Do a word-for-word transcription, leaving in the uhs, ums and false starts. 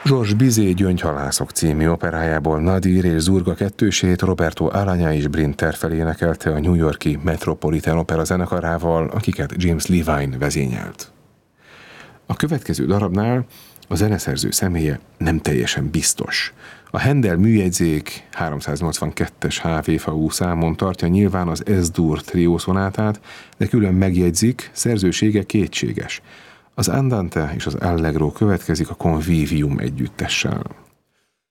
Georges Bizet Gyöngyhalászok című operájából Nadir és Zurga kettősét Roberto Alagna és Brinter felénekelte a New York-i Metropolitan Opera zenekarával, akiket James Levine vezényelt. A következő darabnál a zeneszerző személye nem teljesen biztos. A Handel műjegyzék háromszáznyolcvankettes há vé ef u számon tartja nyilván az Es-dur triószonátát, de külön megjegyzik, szerzősége kétséges. Az Andante és az Allegro következik a Convivium együttessel.